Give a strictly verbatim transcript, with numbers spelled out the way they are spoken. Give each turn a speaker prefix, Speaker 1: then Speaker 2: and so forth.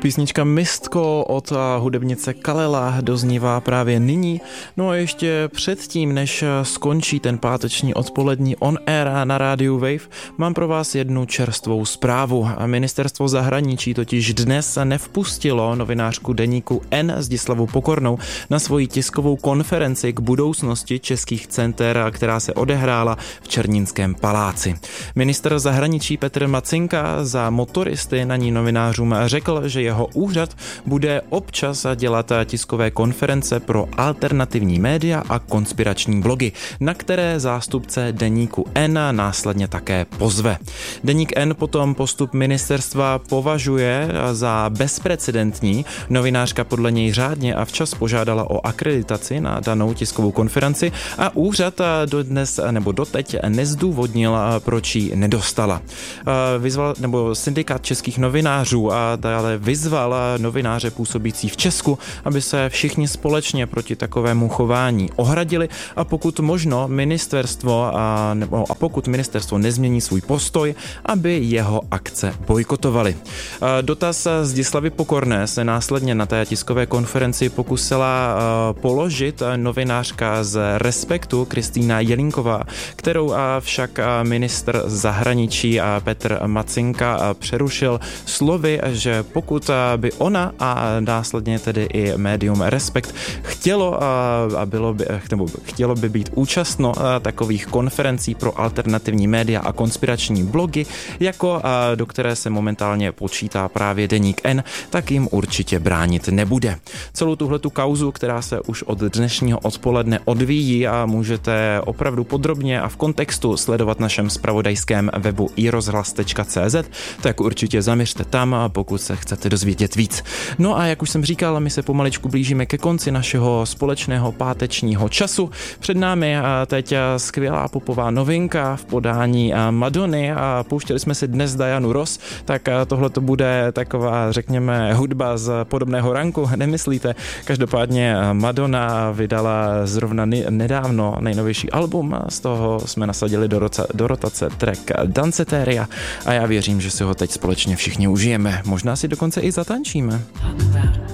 Speaker 1: Písnička Mistko od hudebnice Kalela doznívá právě nyní. No a ještě předtím, než skončí ten páteční odpolední on air na rádiu Wave, mám pro vás jednu čerstvou zprávu. Ministerstvo zahraničí totiž dnes nevpustilo novinářku deníku N Zdislavu Pokornou na svoji tiskovou konferenci k budoucnosti českých center, která se odehrála v Černínském paláci. Ministr zahraničí Petr Macinka za motoristy na ní novinářům řekl, že jeho úřad bude občas dělat tiskové konference pro alternativní média a konspirační blogy, na které zástupce deníku N následně také pozve. Deník N potom postup ministerstva považuje za bezprecedentní. Novinářka podle něj řádně a včas požádala o akreditaci na danou tiskovou konferenci a úřad dodnes nebo doteď nezdůvodnil, proč ji nedostala. Vyzval, nebo syndikát českých novinářů a dále vyzval novináře působící v Česku, aby se všichni společně proti takovému chování ohradili a pokud možno ministerstvo a, nebo, a pokud ministerstvo nezmění svůj postoj, aby jeho akce bojkotovali. Dotaz Zdislavy Pokorné se následně na té tiskové konferenci pokusila položit novinářka z Respektu Kristýna Jelínková, kterou však ministr zahraničí Petr Macinka přerušil slovy, že pokud by ona a následně tedy i médium Respekt chtělo a bylo by, nebo chtělo by být účastno takových konferencí pro alternativní média a konspirační blogy, jako do které se momentálně počítá právě deník N, tak jim určitě bránit nebude. Celou tuhletu kauzu, která se už od dnešního odpoledne odvíjí a můžete opravdu podrobně a v kontextu sledovat našem zpravodajském webu i rozhlas tečka cé zet, tak určitě zaměřte tam, pokud se chcete dozvědět víc. No a jak už jsem říkal, my se pomaličku blížíme ke konci našeho společného pátečního času. Před námi teď skvělá popová novinka v podání Madony a pouštěli jsme si dnes Dianu Ross, tak tohle to bude taková, řekněme, hudba z podobného ranku, nemyslíte? Každopádně Madonna vydala zrovna nedávno nejnovější album, z toho jsme nasadili do, roce, do rotace track Danceteria a já věřím, že si ho teď společně všichni užijeme. Možná si dokonce i zatančíme.